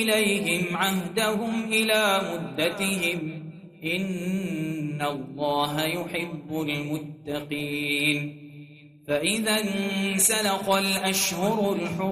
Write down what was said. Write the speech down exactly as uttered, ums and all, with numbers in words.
إليهم عهدهم إلى مدتهم إن الله يحب المتقين. فإذا انسلخ الأشهر الحرم